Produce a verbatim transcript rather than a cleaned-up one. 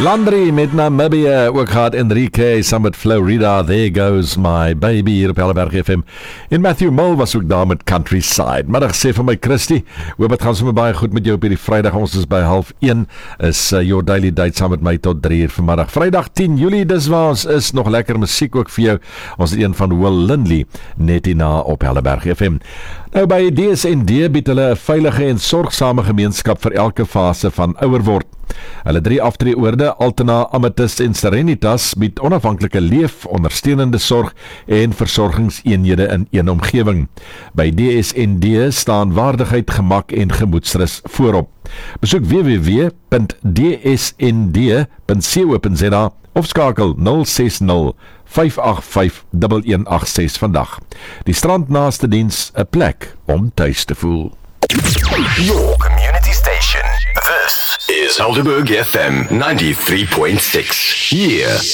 Landry met Namibia, ook gehad Enrique saam met Florida, There Goes My Baby hier op Helleberg F M. En Matthew Mull was ook daar met Countryside. Middag sê vir my Christy, hoop het gaan sommer baie goed met jou op hierdie Vrydag. Ons is by half een, is uh, your daily date saam met my tot drie uur vanmiddag. Vrydag tien Julie, dis waar ons is, nog lekker musiek ook vir jou. Ons het een van Will Lindley, net hierna op Helleberg F M. Nou by D S N D bied hulle 'n veilige en sorgsame gemeenskap vir elke fase van ouer word. Hulle drie aftreeoorde, Altena, Amethyst en Serenitas, bied onafhanklike leef, ondersteunende sorg en versorgingseenhede in een omgewing. By D S N D staan waardigheid, gemak en gemoedsrus voorop. Besoek w w w punt d s n d punt co punt z a of skakel nul ses nul vyf agt vyf een een agt ses vandag. Die strand naaste diens, 'n plek om tuis te voel. Your community station. This is Helderberg F M ninety-three point six. Here